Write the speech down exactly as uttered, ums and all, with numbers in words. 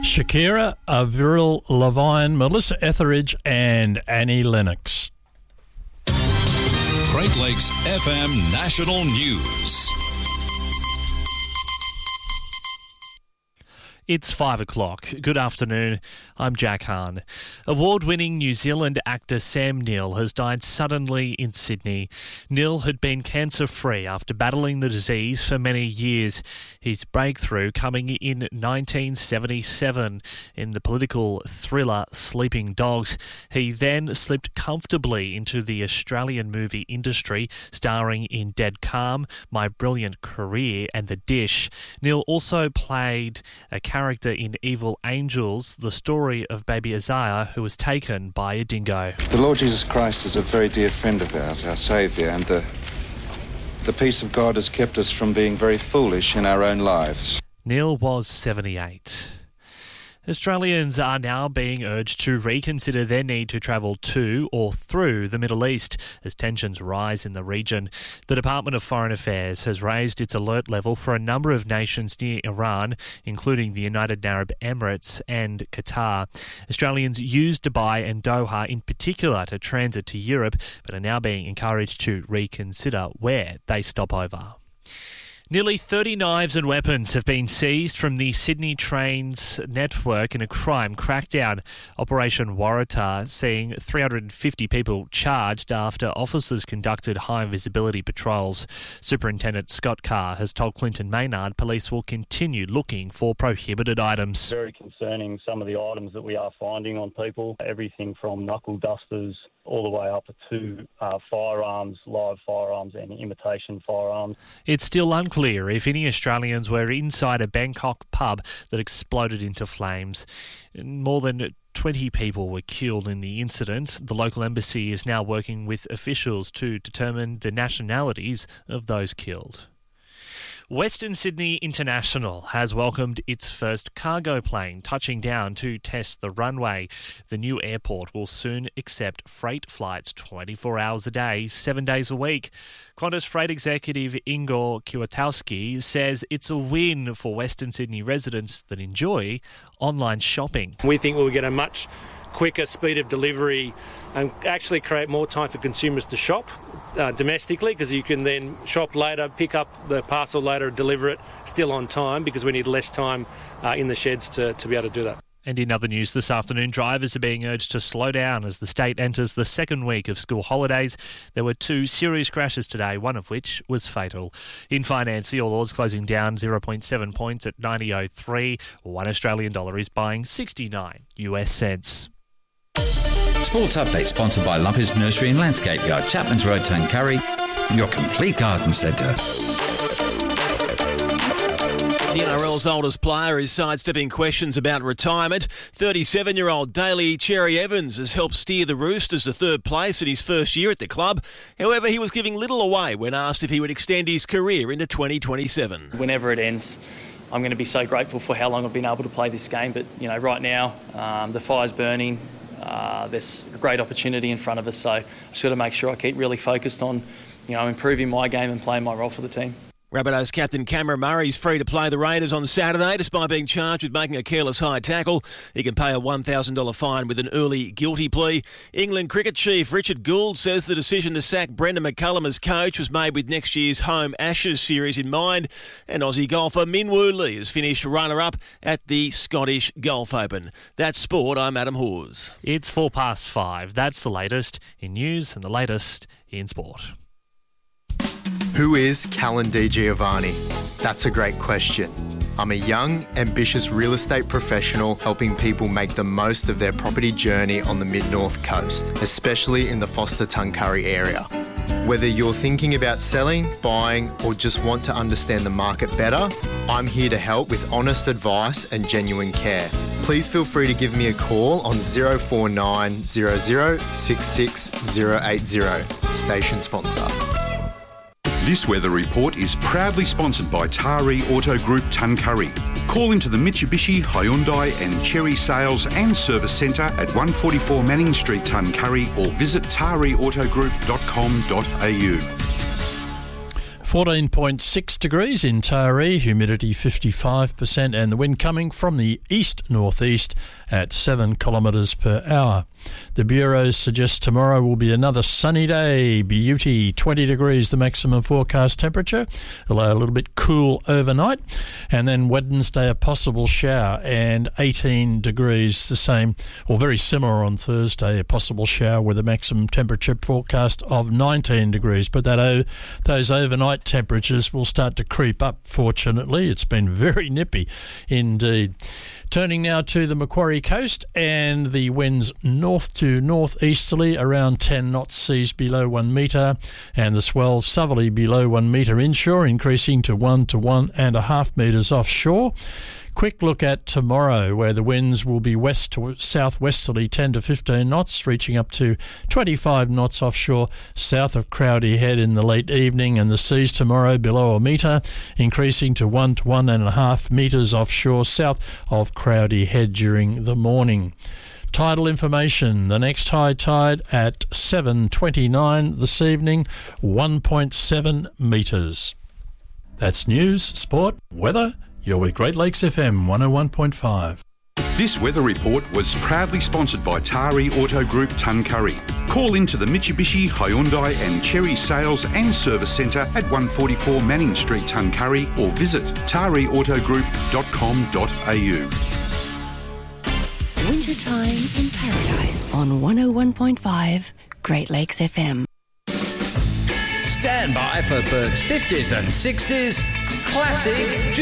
Shakira, Avril Lavigne, Melissa Etheridge and Annie Lennox. Great Lakes F M National News. It's five o'clock. Good afternoon. I'm Jack Hahn. Award-winning New Zealand actor Sam Neill has died suddenly in Sydney. Neill had been cancer-free after battling the disease for many years. His breakthrough coming in nineteen seventy-seven in the political thriller Sleeping Dogs. He then slipped comfortably into the Australian movie industry, starring in Dead Calm, My Brilliant Career and The Dish. Neill also played a character in Evil Angels, the story of baby Isaiah who was taken by a dingo. The Lord Jesus Christ is a very dear friend of ours, our Saviour, and the, the peace of God has kept us from being very foolish in our own lives. Neill was seventy-eight. Australians are now being urged to reconsider their need to travel to or through the Middle East as tensions rise in the region. The Department of Foreign Affairs has raised its alert level for a number of nations near Iran, including the United Arab Emirates and Qatar. Australians use Dubai and Doha in particular to transit to Europe, but are now being encouraged to reconsider where they stop over. Nearly thirty knives and weapons have been seized from the Sydney Trains network in a crime crackdown. Operation Waratah seeing three hundred fifty people charged after officers conducted high-visibility patrols. Superintendent Scott Carr has told Clinton Maynard police will continue looking for prohibited items. Very concerning, some of the items that we are finding on people, everything from knuckle dusters all the way up to uh, firearms, live firearms and imitation firearms. It's still unclear if any Australians were inside a Bangkok pub that exploded into flames. More than twenty people were killed in the incident. The local embassy is now working with officials to determine the nationalities of those killed. Western Sydney International has welcomed its first cargo plane touching down to test the runway. The new airport will soon accept freight flights twenty-four hours a day, seven days a week. Qantas freight executive Igor Kwiatkowski says it's a win for Western Sydney residents that enjoy online shopping. We think we'll get a much quicker speed of delivery and actually create more time for consumers to shop uh, domestically, because you can then shop later, pick up the parcel later, deliver it still on time, because we need less time uh, in the sheds to, to be able to do that. And in other news this afternoon, drivers are being urged to slow down as the state enters the second week of school holidays. There were two serious crashes today, one of which was fatal. In finance, the All Ords closing down zero point seven points at ninety oh three. One Australian dollar is buying sixty-nine U S cents. Sports Update sponsored by Lumpy's Nursery and Landscape Yard, Chapman's Road, Tuncurry, your complete garden centre. The N R L's oldest player is sidestepping questions about retirement. thirty-seven-year-old Daly Cherry Evans has helped steer the Roosters to third place in his first year at the club. However, he was giving little away when asked if he would extend his career into twenty twenty-seven. Whenever it ends, I'm going to be so grateful for how long I've been able to play this game. But, you know, right now, um, the fire's burning. Uh, there's a great opportunity in front of us, so I've just got to make sure I keep really focused on, you know, improving my game and playing my role for the team. Rabbitohs captain Cameron Murray is free to play the Raiders on Saturday despite being charged with making a careless high tackle. He can pay a one thousand dollars fine with an early guilty plea. England cricket chief Richard Gould says the decision to sack Brendan McCullum as coach was made with next year's home Ashes series in mind. And Aussie golfer Min Woo Lee has finished runner-up at the Scottish Golf Open. That's sport. I'm Adam Hawes. It's four past five. That's the latest in news and the latest in sport. Who is Callan Di Giovanni? That's a great question. I'm a young, ambitious real estate professional helping people make the most of their property journey on the Mid-North Coast, especially in the Forster-Tuncurry area. Whether you're thinking about selling, buying, or just want to understand the market better, I'm here to help with honest advice and genuine care. Please feel free to give me a call on zero four nine zero zero six six zero eight zero. Station sponsor. This weather report is proudly sponsored by Taree Auto Group Tuncurry. Call into the Mitsubishi, Hyundai and Chery Sales and Service Centre at one forty-four Manning Street, Tuncurry, or visit taree auto group dot com dot a u. fourteen point six degrees in Taree, humidity fifty-five percent, and the wind coming from the east-northeast at seven kilometres per hour. The Bureau suggests tomorrow will be another sunny day, beauty, twenty degrees the maximum forecast temperature, although a little bit cool overnight. And then Wednesday a possible shower and eighteen degrees, the same or very similar on Thursday, a possible shower with a maximum temperature forecast of nineteen degrees. But that o- those overnight temperatures will start to creep up, fortunately. It's been very nippy indeed. Turning now to the Macquarie coast, and the winds north to northeasterly around ten knots, seas below one metre, and the swell southerly below one metre inshore, increasing to one to one and a half metres offshore. Quick look at tomorrow, where the winds will be west to southwesterly ten to fifteen knots, reaching up to twenty-five knots offshore south of Crowdy Head in the late evening, and the seas tomorrow below a metre, increasing to one to one and a half metres offshore south of Crowdy Head during the morning. Tidal information, the next high tide at seven twenty-nine this evening, one point seven metres. That's news, sport, weather. You're with Great Lakes F M one oh one point five. This weather report was proudly sponsored by Tari Auto Group Tuncurry. Call into the Mitsubishi, Hyundai and Cherry Sales and Service Centre at one forty-four Manning Street, Tuncurry, or visit tari auto group dot com dot a u. Wintertime in Paradise on one oh one point five Great Lakes F M. Stand by for Bert's fifties and sixties Classic